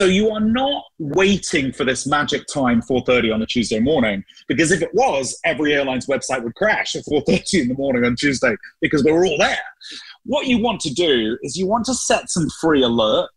So you are not waiting for this magic time, 4:30 on a Tuesday morning, because if it was, every airline's website would crash at 4:30 in the morning on Tuesday because we're all there. What you want to do is you want to set some free alerts